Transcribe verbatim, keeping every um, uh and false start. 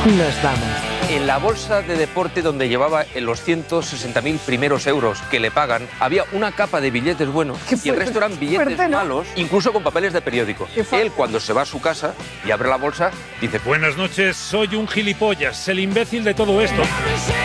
nos vamos. En la bolsa de deporte donde llevaba en los ciento sesenta mil primeros euros que le pagan, había una capa de billetes buenos y el resto eran billetes fuerte, ¿no? malos, incluso con papeles de periódico. Él, cuando se va a su casa y abre la bolsa, dice: Buenas noches, soy un gilipollas, el imbécil de todo esto.